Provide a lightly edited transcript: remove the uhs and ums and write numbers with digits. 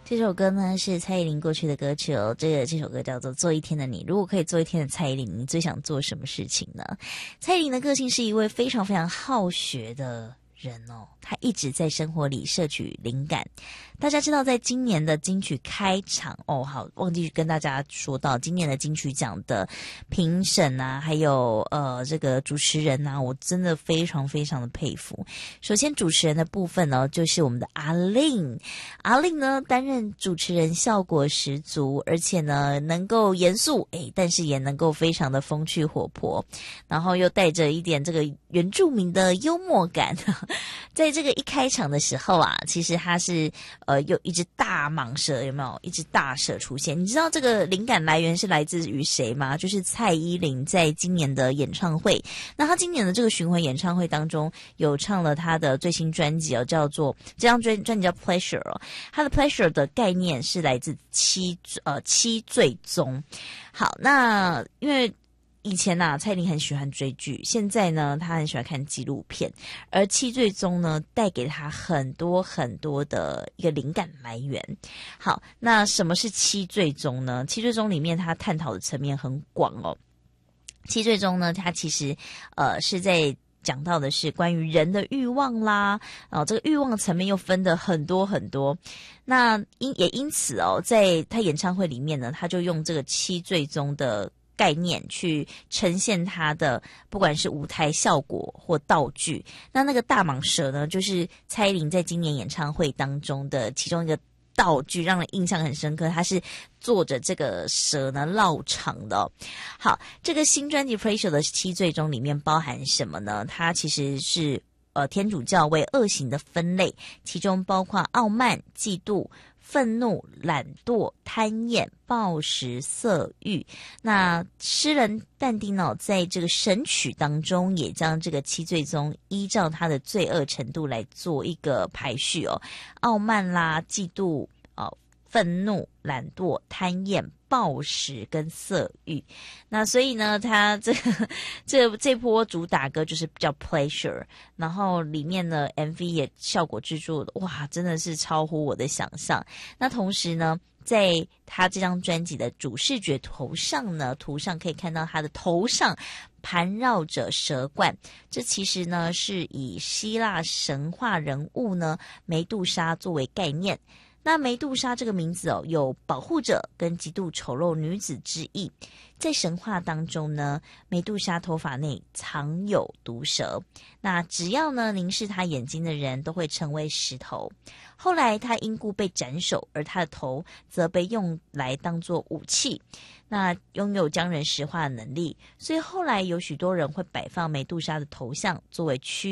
这首歌呢是蔡依林过去的歌曲哦，这首歌叫做《做一天的你》。如果可以做一天的蔡依林，你最想做什么事情呢？蔡依林的个性是一位非常非常好学的人哦，他一直在生活里摄取灵感。大家知道在今年的金曲开场哦，好，忘记跟大家说到今年的金曲奖的评审啊，还有这个主持人啊，我真的非常非常的佩服。首先主持人的部分呢，就是我们的阿令呢担任主持人效果十足，而且呢能够严肃但是也能够非常的风趣活泼，然后又带着一点这个原住民的幽默感。在这个一开场的时候啊，其实他是有一只大蟒蛇，有没有一只大蛇出现？你知道这个灵感来源是来自于谁吗？就是蔡依林在今年的演唱会。那她今年的这个巡回演唱会当中，有唱了她的最新专辑叫做这张专辑叫 Pleasure 哦。她的 Pleasure 的概念是来自七罪宗。好，那因为以前蔡依林很喜欢追剧，现在呢她很喜欢看纪录片，而七罪宗呢带给她很多很多的一个灵感来源。好，那什么是七罪宗呢？七罪宗里面它探讨的层面很广哦。七罪宗呢，它其实是在讲到的是关于人的欲望啦，这个欲望层面又分的很多很多。那因此在他演唱会里面呢，他就用这个七罪宗的概念去呈现它的不管是舞台效果或道具。那个大蟒蛇呢，就是蔡依林在今年演唱会当中的其中一个道具，让人印象很深刻。它是坐着这个蛇呢绕场的哦。好，这个新专辑 Pleasure 的七罪宗里面包含什么呢？它其实是天主教为恶行的分类，其中包括傲慢、嫉妒、愤怒、懒惰、贪厌、暴食、色欲。那诗人但丁在这个神曲当中也将这个七罪宗依照他的罪恶程度来做一个排序哦。傲慢啦、嫉妒、愤怒、懒惰、贪厌、暴食跟色欲。那所以呢，他这波主打歌就是叫 Pleasure， 然后里面的 MV 也效果制作的哇，真的是超乎我的想象。那同时呢，在他这张专辑的主视觉图上可以看到他的头上盘绕着蛇冠，这其实呢是以希腊神话人物呢梅杜莎作为概念。那梅杜莎这个名字有保护者跟极度丑陋女子之意。在神话当中呢，梅杜莎头发内藏有毒蛇，那只要呢凝视她眼睛的人都会成为石头。后来她因故被斩首，而她的头则被用来当作武器，那拥有将人石化的能力，所以后来有许多人会摆放梅杜莎的头像作为驱